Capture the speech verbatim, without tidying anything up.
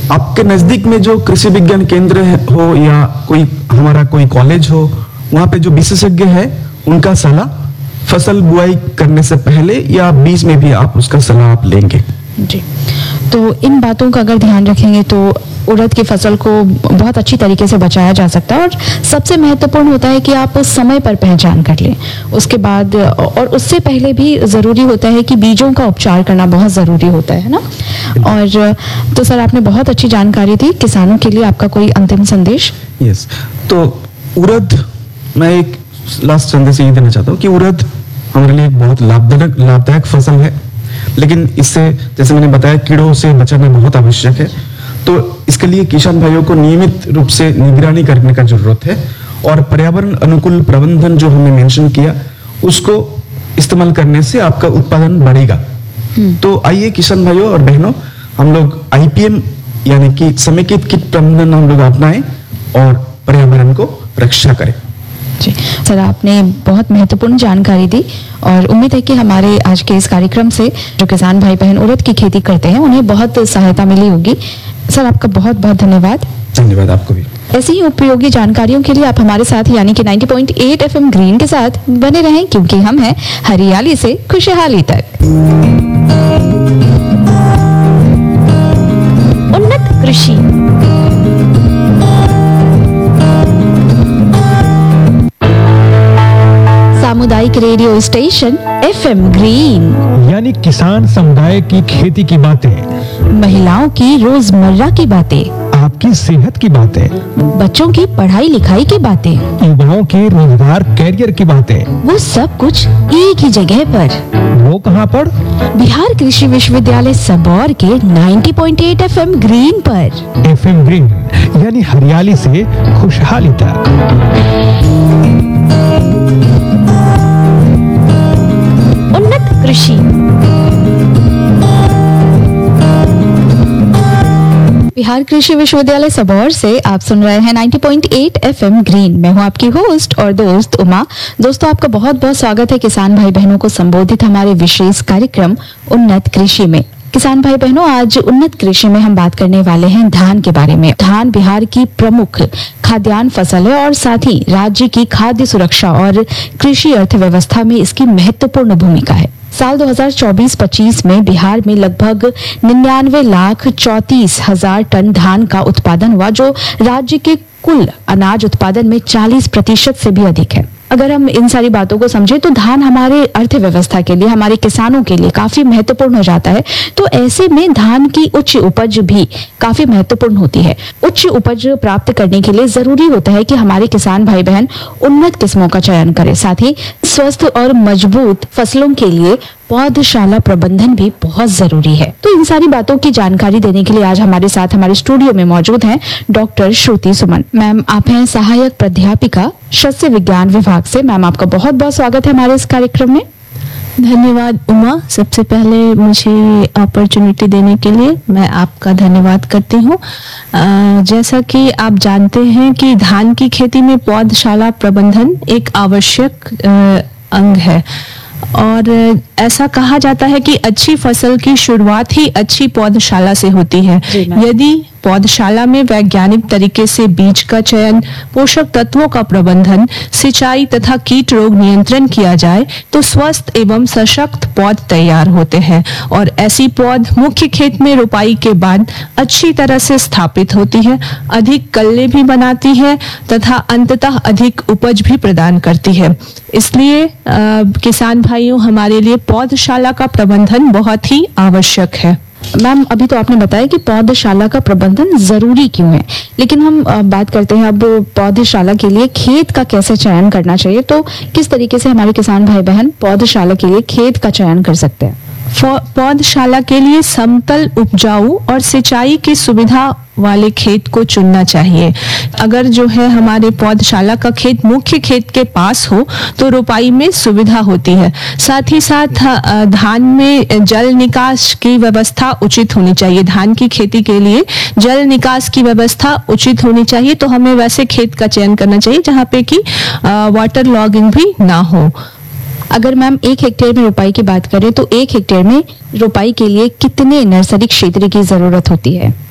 आपके नजदीक में जो कृषि विज्ञान केंद्र है, हो या कोई हमारा कोई कॉलेज हो, वहाँ पे जो विशेषज्ञ है उनका सलाह फसल बुआई करने से पहले या बीच में भी आप उसका सलाह आप लेंगे। जी, तो इन बातों का अगर ध्यान रखेंगे तो उड़द की फसल को बहुत अच्छी तरीके से बचाया जा सकता है। और सबसे महत्वपूर्ण होता है कि आप समय पर पहचान कर लें। उसके बाद और उससे पहले भी ज़रूरी होता है कि बीजों का उपचार करना बहुत ज़रूरी होता है ना। और तो सर, आपने बहुत अच्छी जानकारी दी किसानों के लिए। आपका कोई अंतिम संदेश? यस, तो उड़द, मैं एक लास्ट संदेश ये देना चाहता हूँ कि उड़द हमारे लिए एक बहुत लाभदायक लाभदायक फसल है, लेकिन इससे जैसे मैंने बताया कीड़ों से बचाना बहुत आवश्यक है। तो इसके लिए किसान भाइयों को नियमित रूप से निगरानी करने का जरूरत है और पर्यावरण अनुकूल प्रबंधन जो हमने मेंशन किया उसको इस्तेमाल करने से आपका उत्पादन बढ़ेगा। तो आइए किसान भाइयों और बहनों, हम लोग आईपीएम यानी कि समेकित कीट प्रबंधन हम लोग अपनाएं और पर्यावरण को रक्षा करें। जी सर, आपने बहुत महत्वपूर्ण जानकारी दी और उम्मीद है कि हमारे आज के इस कार्यक्रम से जो किसान भाई बहन उड़द की खेती करते हैं उन्हें बहुत सहायता मिली होगी। सर, आपका बहुत बहुत धन्यवाद। धन्यवाद आपको भी। ऐसी ही उपयोगी जानकारियों के लिए आप हमारे साथ यानी कि नब्बे पॉइंट आठ एफएम ग्रीन के साथ बने रहें, क्योंकि हम हैं हरियाली से खुशहाली तक। उन्नत कृषि, सामुदायिक रेडियो स्टेशन एफएम ग्रीन, यानी किसान समुदाय की खेती की बातें, महिलाओं की रोजमर्रा की बातें, आपकी सेहत की बातें, बच्चों की पढ़ाई लिखाई की बातें, युवाओं के रोजगार कैरियर की बातें, वो सब कुछ एक ही जगह पर। वो कहाँ पर? बिहार कृषि विश्वविद्यालय सबौर के नब्बे पॉइंट आठ एफएम ग्रीन पर। एफएम ग्रीन यानी हरियाली से खुशहाली तक। उन्नत कृषि, बिहार कृषि विश्वविद्यालय सबौर से आप सुन रहे हैं नब्बे पॉइंट आठ एफएम ग्रीन। मैं हूं आपकी होस्ट और दोस्त उमा। दोस्तों, आपका बहुत बहुत स्वागत है किसान भाई बहनों को संबोधित हमारे विशेष कार्यक्रम उन्नत कृषि में। किसान भाई बहनों, आज उन्नत कृषि में हम बात करने वाले हैं धान के बारे में। धान बिहार की प्रमुख खाद्यान्न फसल है और साथ ही राज्य की खाद्य सुरक्षा और कृषि अर्थव्यवस्था में इसकी महत्वपूर्ण भूमिका है। साल दो हज़ार चौबीस पच्चीस में बिहार में लगभग निन्यानवे लाख चौतीस हजार टन धान का उत्पादन हुआ, जो राज्य के कुल अनाज उत्पादन में चालीस प्रतिशत से भी अधिक है। अगर हम इन सारी बातों को समझें तो धान हमारे अर्थव्यवस्था के लिए, हमारे किसानों के लिए काफी महत्वपूर्ण हो जाता है। तो ऐसे में धान की उच्च उपज भी काफी महत्वपूर्ण होती है। उच्च उपज प्राप्त करने के लिए जरूरी होता है कि हमारे किसान भाई बहन उन्नत किस्मों का चयन करें। साथ ही स्वस्थ और मजबूत फसलों के लिए पौधशाला प्रबंधन भी बहुत जरूरी है। तो इन सारी बातों की जानकारी देने के लिए आज हमारे साथ हमारे स्टूडियो में मौजूद हैं डॉक्टर श्रुति सुमन मैम। आप हैं सहायक प्राध्यापिका शस्य विज्ञान विभाग से। मैम, आपका बहुत बहुत स्वागत है हमारे इस कार्यक्रम में। धन्यवाद उमा। सबसे पहले मुझे अपॉर्चुनिटी देने के लिए मैं आपका धन्यवाद करती हूँ। जैसा कि आप जानते हैं कि धान की खेती में पौधशाला प्रबंधन एक आवश्यक अंग है और ऐसा कहा जाता है कि अच्छी फसल की शुरुआत ही अच्छी पौधशाला से होती है। यदि पौधशाला में वैज्ञानिक तरीके से बीज का चयन, पोषक तत्वों का प्रबंधन, सिंचाई तथा कीट रोग नियंत्रण किया जाए तो स्वस्थ एवं सशक्त पौध तैयार होते हैं और ऐसी पौध मुख्य खेत में रोपाई के बाद अच्छी तरह से स्थापित होती है, अधिक कल्ले भी बनाती है तथा अंततः अधिक उपज भी प्रदान करती है। इसलिए किसान भाइयों, हमारे लिए पौधशाला का प्रबंधन बहुत ही आवश्यक है। मैम, अभी तो आपने बताया कि पौधशाला का प्रबंधन जरूरी क्यों है, लेकिन हम बात करते हैं अब पौधशाला के लिए खेत का कैसे चयन करना चाहिए। तो किस तरीके से हमारे किसान भाई बहन पौधशाला के लिए खेत का चयन कर सकते हैं? पौधशाला के लिए समतल, उपजाऊ और सिंचाई की सुविधा वाले खेत को चुनना चाहिए। अगर जो है हमारे पौधशाला का खेत मुख्य खेत के पास हो तो रोपाई में सुविधा होती है। साथ ही साथ धान में जल निकास की व्यवस्था उचित होनी चाहिए। धान की खेती के लिए जल निकास की व्यवस्था उचित होनी चाहिए। तो हमें वैसे खेत का चयन करना चाहिए जहाँ पे कि वाटर लॉगिंग भी ना हो। अगर मैम एक हेक्टेयर में रोपाई की बात करें तो एक हेक्टेयर में रोपाई के लिए कितने नर्सरी क्षेत्र की जरूरत होती है?